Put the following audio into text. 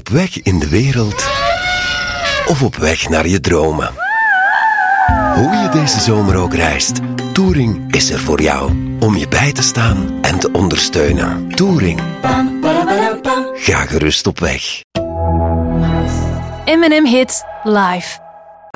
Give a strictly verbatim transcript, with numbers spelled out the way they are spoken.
Op weg in de wereld of op weg naar je dromen. Hoe je deze zomer ook reist, Touring is er voor jou. Om je bij te staan en te ondersteunen. Touring. Ga gerust op weg. M en M Hits live.